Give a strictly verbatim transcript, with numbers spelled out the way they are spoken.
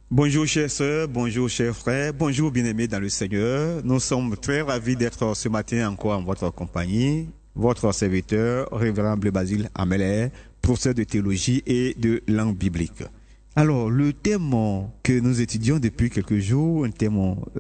Bonjour chers sœurs, bonjour chers frères, bonjour bien-aimés dans le Seigneur. Nous sommes très ravis d'être ce matin encore en votre compagnie. Votre serviteur, révérend Bleu Basile Ameller, professeur de théologie et de langue biblique. Alors, le thème que nous étudions depuis quelques jours, un thème